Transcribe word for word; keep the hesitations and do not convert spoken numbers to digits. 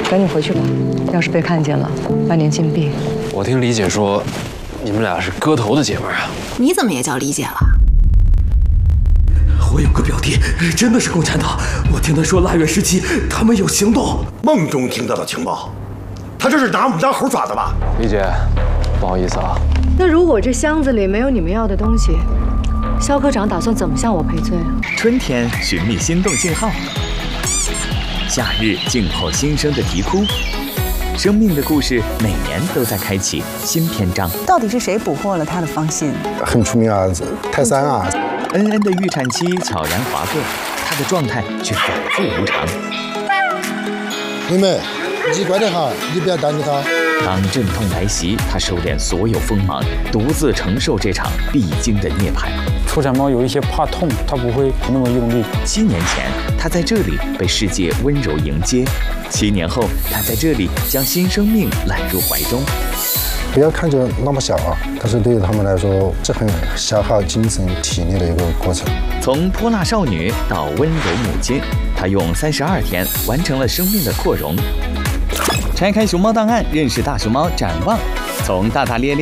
赶紧回去吧，要是被看见了，半年禁闭。 我听李姐说，你们俩是割头的姐们啊。 你怎么也叫李姐了？ 我有个表弟，真的是共产党。我听他说腊月时期他们有行动。 梦中听到的情报，他这是拿我们当猴耍的吧？ 李姐，不好意思啊。 那如果这箱子里没有你们要的东西，肖科长打算怎么向我赔罪啊？ 春天寻觅心动信号，夏日静候新生的啼哭。生命的故事每年都在开启新篇章。 到底是谁捕获了他的芳心？ 很出名啊，泰山啊。 恩恩的预产期悄然划过，他的状态却反复无常。 妹妹，你乖点哈，你不要耽误他。 当阵痛来袭，他收敛所有锋芒，独自承受这场必经的涅槃。 出产猫有一些怕痛，它不会那么用力。 七年前，他在这里被世界温柔迎接；七年后，他在这里将新生命揽入怀中。 不要看着那么小啊，但是对于他们来说，这很消耗精神体力的一个过程。 从泼辣少女到温柔母亲，她用三十二天完成了生命的扩容。拆开熊猫档案，认识大熊猫，展望从大大咧咧。